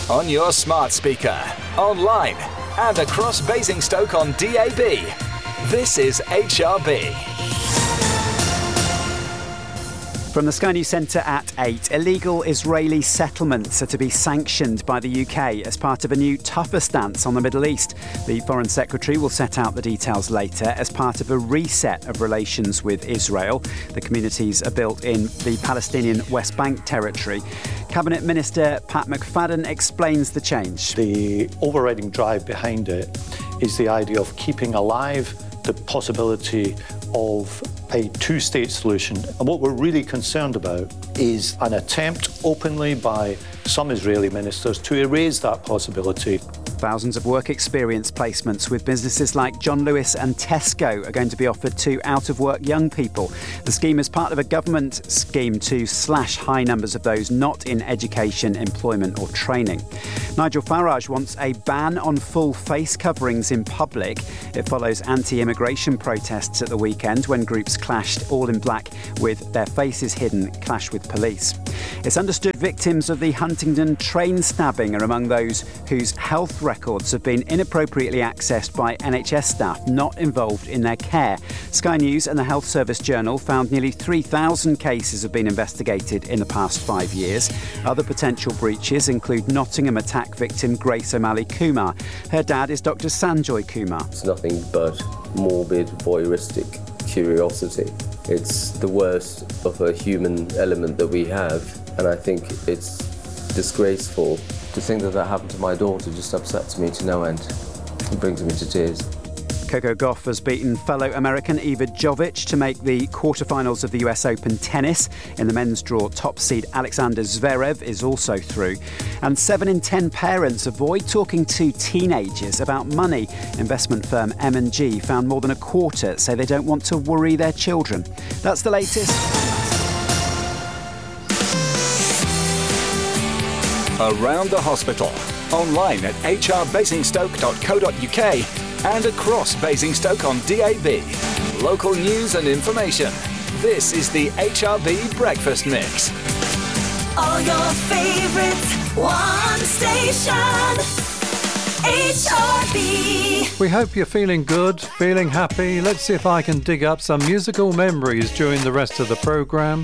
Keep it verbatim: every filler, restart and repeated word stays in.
on your smart speaker, online and across Basingstoke on D A B. This is H R B. From the Sky News Centre at eight, illegal Israeli settlements are to be sanctioned by the U K as part of a new tougher stance on the Middle East. The Foreign Secretary will set out the details later as part of a reset of relations with Israel. The communities are built in the Palestinian West Bank territory. Cabinet Minister Pat McFadden explains the change. The overriding drive behind it is the idea of keeping alive the possibility of a two-state solution. And what we're really concerned about is an attempt openly by some Israeli ministers to erase that possibility. Thousands of work experience placements with businesses like John Lewis and Tesco are going to be offered to out-of-work young people. The scheme is part of a government scheme to slash high numbers of those not in education, employment or training. Nigel Farage wants a ban on full face coverings in public. It follows anti-immigration protests at the weekend when groups clashed all in black with their faces hidden, clashed with police. It's understood victims of the Huntingdon train stabbing are among those whose health records have been inappropriately accessed by N H S staff not involved in their care. Sky News and the Health Service Journal found nearly three thousand cases have been investigated in the past five years. Other potential breaches include Nottingham attack victim Grace O'Malley Kumar. Her dad is Doctor Sanjoy Kumar. It's nothing but morbid, voyeuristic curiosity. It's the worst of a human element that we have, and I think it's disgraceful. To think that that happened to my daughter just upsets me to no end. It brings me to tears. Coco Gauff has beaten fellow American Iva Jovic to make the quarterfinals of the U S Open tennis. In the men's draw, top seed Alexander Zverev is also through. And seven in ten parents avoid talking to teenagers about money. Investment firm M and G found more than a quarter say they don't want to worry their children. That's the latest. Around the hospital, online at h r basingstoke dot co dot u k and across Basingstoke on D A B. Local news and information. This is the H R B Breakfast Mix. All your favourites, one station. H R B. We hope you're feeling good, feeling happy. Let's see if I can dig up some musical memories during the rest of the programme.